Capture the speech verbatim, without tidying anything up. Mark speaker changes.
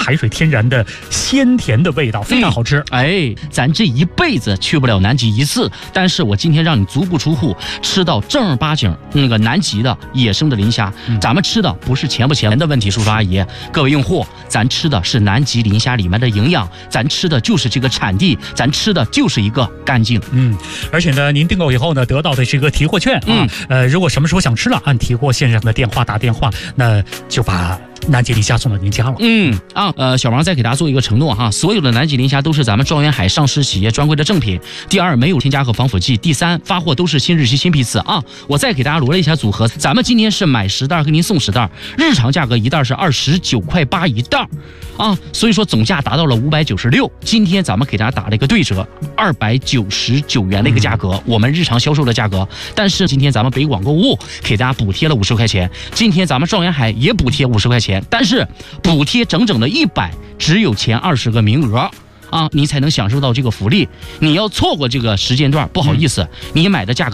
Speaker 1: 海水天然的鲜甜的味道，非常好吃。
Speaker 2: 嗯、哎，咱这一辈子去不了南极一次，但是我今天让你足不出户吃到正儿八经那个南极的野生的磷虾。嗯、咱们吃的不是钱不钱的问题，叔叔阿姨，各位用户，咱吃的是南极磷虾里面的营养，咱吃的就是这个产地，咱吃的就是一个干净。
Speaker 1: 嗯，而且呢，您订购以后呢，得到的是一个提货券啊。嗯、呃，如果什么时候想吃了，按提货线上的电话打电话，那就把南极磷虾送到您家了。
Speaker 2: 嗯啊，呃，小王再给大家做一个承诺哈，所有的南极磷虾都是咱们状元海上市企业专柜的正品。第二，没有添加和防腐剂。第三，发货都是新日期新批次啊。我再给大家罗了一下组合，咱们今天是买十袋给您送十袋，日常价格一袋是二十九块八一袋啊，所以说总价达到了五百九十六。今天咱们给大家打了一个对折，二百九十九元的一个价格，嗯、我们日常销售的价格。但是今天咱们北广购物给大家补贴了五十块钱，今天咱们状元海也补贴五十块钱。但是补贴整整的一百，只有前二十个名额啊，你才能享受到这个福利。你要错过这个时间段，不好意思，嗯、你买的价格。